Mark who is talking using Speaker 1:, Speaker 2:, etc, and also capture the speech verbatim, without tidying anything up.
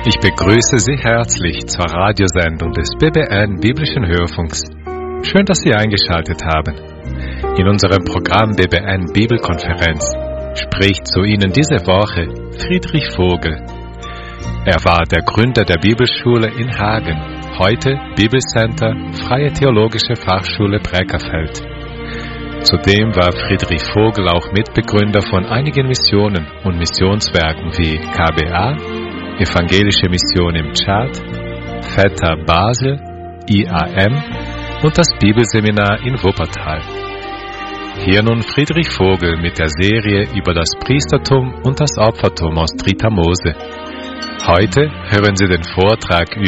Speaker 1: Ich begrüße Sie herzlich zur Radiosendung des B B N Biblischen Hörfunks. Schön, dass Sie eingeschaltet haben. In unserem Programm B B N Bibelkonferenz spricht zu Ihnen diese Woche Friedrich Vogel. Er war der Gründer der Bibelschule in Hagen, heute Bibelcenter Freie Theologische Fachschule Breckerfeld. Zudem war Friedrich Vogel auch Mitbegründer von einigen Missionen und Missionswerken wie K B A, Evangelische Mission im Tschad, Feta Basel, I A M und das Bibelseminar in Wuppertal. Hier nun Friedrich Vogel mit der Serie über das Priestertum und das Opfertum aus dritter Mose. Heute hören Sie den Vortrag